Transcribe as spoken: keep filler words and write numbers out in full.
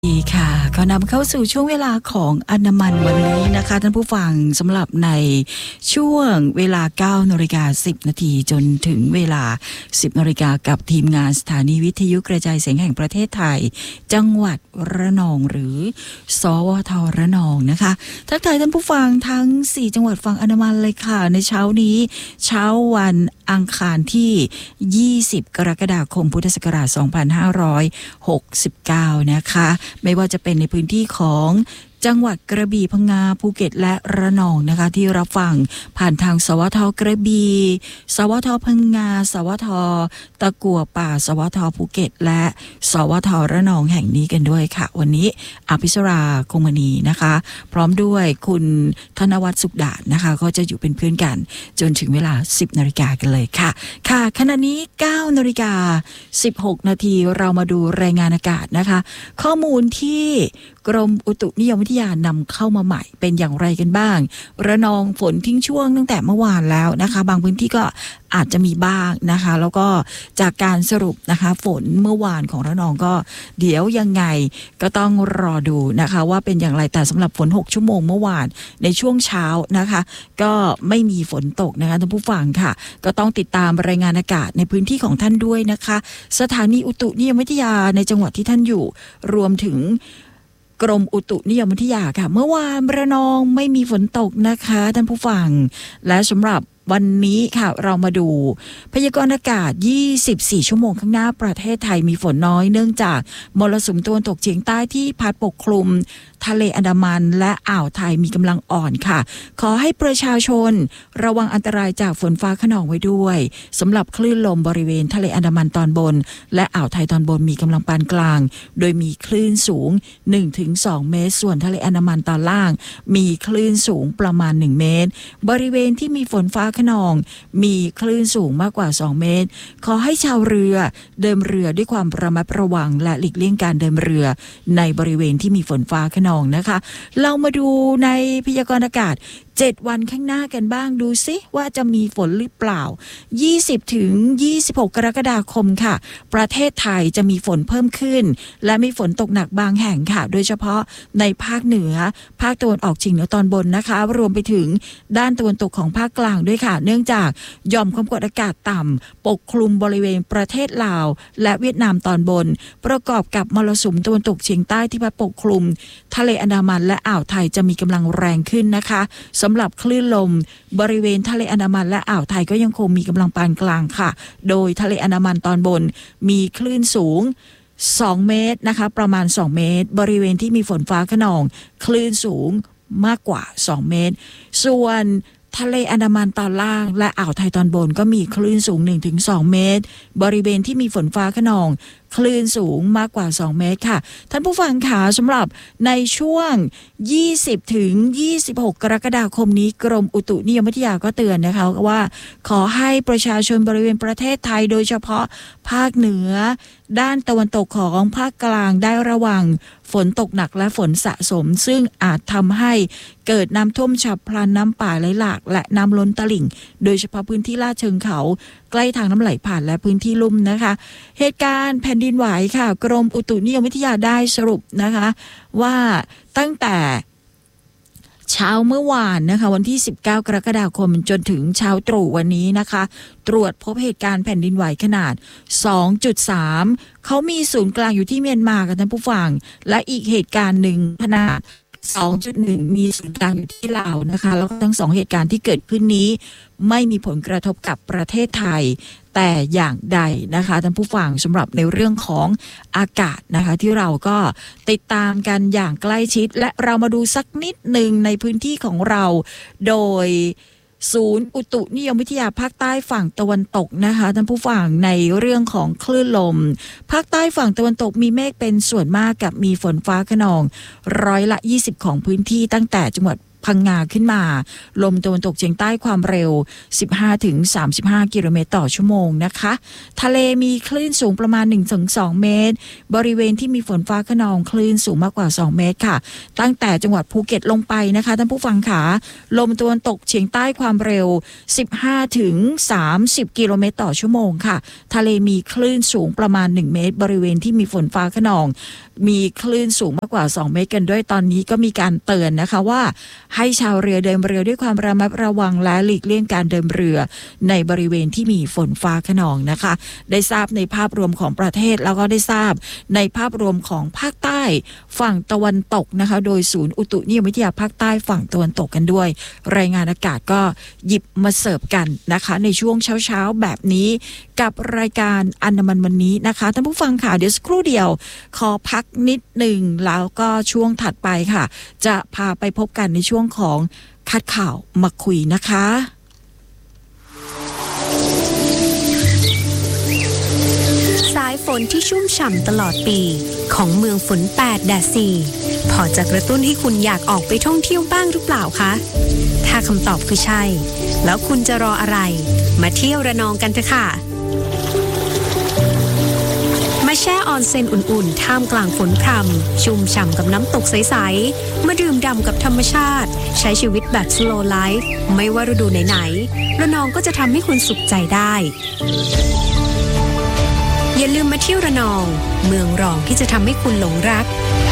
ดีค่ะก็นำเข้าสู่ช่วงเวลาของอนามันวันนี้นะคะท่านผู้ฟังสำหรับในช่วงเวลา เก้านาฬิกาสิบนาทีจนถึงเวลา สิบนาฬิกากับทีมงานสถานีวิทยุกระจายเสียงแห่งประเทศไทยจังหวัดระนองหรือสวทระนองนะคะทักทายท่านผู้ฟังทั้งสี่จังหวัดฝั่งอนามันเลยค่ะในเช้านี้เช้าวันอังคารที่ยี่สิบกรกฎาคมพุทธศักราชสองพันห้าร้อยหกสิบเก้านะคะไม่ว่าจะเป็นในพื้นที่ของจังหวัดกระบี่พังงาภูเก็ตและระนองนะคะที่รับฟังผ่านทางสวทกระบี่สวทพังงาสวทตะกั่วป่าสวทภูเก็ตและสวทระนองแห่งนี้กันด้วยค่ะวันนี้อภิสราคงมณีนะคะพร้อมด้วยคุณธนวัฒน์สุขดาษนะคะก็จะอยู่เป็นเพื่อนกันจนถึงเวลา สิบนาฬิกากันเลยค่ะค่ะขณะนี้ เก้านาฬิกาสิบหกนาทีเรามาดูรายงานอากาศนะคะข้อมูลที่กรมอุตุนิยมวิทยานำเข้ามาใหม่เป็นอย่างไรกันบ้างระนองฝนทิ้งช่วงตั้งแต่เมื่อวานแล้วนะคะบางพื้นที่ก็อาจจะมีบ้างนะคะแล้วก็จากการสรุปนะคะฝนเมื่อวานของระนองก็เดี๋ยวยังไงก็ต้องรอดูนะคะว่าเป็นอย่างไรแต่สำหรับฝนหกชั่วโมงเมื่อวานในช่วงเช้านะคะก็ไม่มีฝนตกนะคะท่านผู้ฟังค่ะก็ต้องติดตามรายงานอากาศในพื้นที่ของท่านด้วยนะคะสถานีอุตุนิยมวิทยาในจังหวัดที่ท่านอยู่รวมถึงกรมอุตุนิยมวิทยาค่ะเมื่อวานระนองไม่มีฝนตกนะคะท่านผู้ฟังและสำหรับวันนี้ค่ะเรามาดูพยากรณ์อากาศยี่สิบสี่ชั่วโมงข้างหน้าประเทศไทยมีฝนน้อยเนื่องจากมรสุมตะวันตกเฉียงใต้ที่พัดปกคลุมทะเลอันดามันและอ่าวไทยมีกำลังอ่อนค่ะขอให้ประชาชนระวังอันตรายจากฝนฟ้าคะนองไว้ด้วยสำหรับคลื่นลมบริเวณทะเลอันดามันตอนบนและอ่าวไทยตอนบนมีกำลังปานกลางโดยมีคลื่นสูง หนึ่งถึงสอง เมตรส่วนทะเลอันดามันตอนล่างมีคลื่นสูงประมาณหนึ่งเมตรบริเวณที่มีฝนฟ้าคะนองมีคลื่นสูงมากกว่าสองเมตรขอให้ชาวเรือเดินเรือด้วยความระมัดระวังและหลีกเลี่ยงการเดินเรือในบริเวณที่มีฝนฟ้าคะนองนะคะเรามาดูในพยากรณ์อากาศเจ็ดวันข้างหน้ากันบ้างดูซิว่าจะมีฝนหรือเปล่ายี่สิบถึงยี่สิบหกกรกฎาคมค่ะประเทศไทยจะมีฝนเพิ่มขึ้นและมีฝนตกหนักบางแห่งค่ะโดยเฉพาะในภาคเหนือภาคตะวันออกเฉียงเหนือตอนบนนะคะรวมไปถึงด้านตะวันตกของภาคกลางด้วยค่ะเนื่องจากหย่อมความกดอากาศต่ำปกคลุมบริเวณประเทศลาวและเวียดนามตอนบนประกอบกับมรสุมตะวันตกเฉียงใต้ที่พัดปกคลุมทะเลอันดามันและอ่าวไทยจะมีกำลังแรงขึ้นนะคะสำหรับคลื่นลมบริเวณทะเลอันดามันและอ่าวไทยก็ยังคงมีกำลังปานกลางค่ะโดยทะเลอันดามันตอนบนมีคลื่นสูงสองเมตรนะคะประมาณสองเมตรบริเวณที่มีฝนฟ้าคะนองคลื่นสูงมากกว่าสองเมตรส่วนทะเลอันดามันตอนล่างและอ่าวไทยตอนบนก็มีคลื่นสูง หนึ่งถึงสอง เมตรบริเวณที่มีฝนฟ้าคะนองคลื่นสูงมากกว่าสองเมตรค่ะท่านผู้ฟังค่ะสำหรับในช่วงยี่สิบถึงยี่สิบหกกรกฎาคมนี้กรมอุตุนิยมวิทยาก็เตือนนะคะว่าขอให้ประชาชนบริเวณประเทศไทยโดยเฉพาะภาคเหนือด้านตะวันตกของภาคกลางได้ระวังฝนตกหนักและฝนสะสมซึ่งอาจทำให้เกิดน้ำท่วมฉับพลันน้ำป่าไหลหลากและน้ำล้นตลิ่งโดยเฉพาะพื้นที่ลาดเชิงเขาใกล้ทางน้ำไหลผ่านและพื้นที่ลุ่มนะคะเหตุการณ์แผ่นดินไหวค่ะกรมอุตุนิยมวิทยาได้สรุปนะคะว่าตั้งแต่เช้าเมื่อวานนะคะวันที่สิบเก้ากรกฎาคมจนถึงเช้าตรู่วันนี้นะคะตรวจพบเหตุการณ์แผ่นดินไหวขนาด สองจุดสาม เขามีศูนย์กลางอยู่ที่เมียนมาค่ะท่านผู้ฟังและอีกเหตุการณ์หนึ่งขนาดสองจุดหนึ่ง มีศูนย์กลางอยู่ที่ลาวนะคะแล้วทั้งสองเหตุการณ์ที่เกิดขึ้นนี้ไม่มีผลกระทบกับประเทศไทยแต่อย่างใดนะคะท่านผู้ฟังสำหรับในเรื่องของอากาศนะคะที่เราก็ติดตามกันอย่างใกล้ชิดและเรามาดูสักนิดหนึ่งในพื้นที่ของเราโดยศูนย์อุตุนิยมวิทยาภาคใต้ฝั่งตะวันตกนะคะท่านผู้ฟังในเรื่องของคลื่นลมภาคใต้ฝั่งตะวันตกมีเมฆเป็นส่วนมากกับมีฝนฟ้าคะนองร้อยละยี่สิบของพื้นที่ตั้งแต่จังหวัดพังงาขึ้นมาลมตะวันตกเฉียงใต้ความเร็ว สิบห้าถึงสามสิบห้า กิโลเมตรต่อชั่วโมงนะคะทะเลมีคลื่นสูงประมาณ หนึ่งถึงสอง เมตรบริเวณที่มีฝนฟ้าคะนองคลื่นสูงมากกว่าสองเมตรค่ะตั้งแต่จังหวัดภูเก็ตลงไปนะคะท่านผู้ฟังขาลมตะวันตกเฉียงใต้ความเร็ว สิบห้าถึงสามสิบ กิโลเมตรต่อชั่วโมงค่ะทะเลมีคลื่นสูงประมาณหนึ่งเมตรบริเวณที่มีฝนฟ้าคะนองมีคลื่นสูงมากกว่าสองเมตรกันด้วยตอนนี้ก็มีการเตือนนะคะว่าให้ชาวเรือเดินเรือด้วยความระมัดระวังและหลีกเลี่ยงการเดินเรือในบริเวณที่มีฝนฟ้าคะนองนะคะได้ทราบในภาพรวมของประเทศแล้วก็ได้ทราบในภาพรวมของภาคใต้ฝั่งตะวันตกนะคะโดยศูนย์อุตุนิยมวิทยาภาคใต้ฝั่งตะวันตกกันด้วยรายงานอากาศก็หยิบมาเสิร์ฟกันนะคะในช่วงเช้าๆแบบนี้กับรายการอันดามันวันนี้นะคะท่านผู้ฟังค่ะเดี๋ยวสักครู่เดียวขอพักนิดหนึ่งแล้วก็ช่วงถัดไปค่ะจะพาไปพบกันในช่วงของคัดข่าวมาคุยนะคะสายฝนที่ชุ่มฉ่ำตลอดปีของเมืองฝนแปดแดดสี่พอจะกระตุ้นให้คุณอยากออกไปท่องเที่ยวบ้างหรือเปล่าคะถ้าคำตอบคือใช่แล้วคุณจะรออะไรมาเที่ยวระนองกันเถอะค่ะมาแช่ออนเซ็นอุ่นๆท่ามกลางฝนพรำชุ่มฉ่ำกับน้ำตกใสๆมาดื่มด่ำกับธรรมชาติใช้ชีวิตแบบ slow life ไม่ว่าฤดูไหนๆระนองก็จะทำให้คุณสุขใจได้อย่าลืมมาเที่ยวระนองเมืองรองที่จะทำให้คุณหลงรัก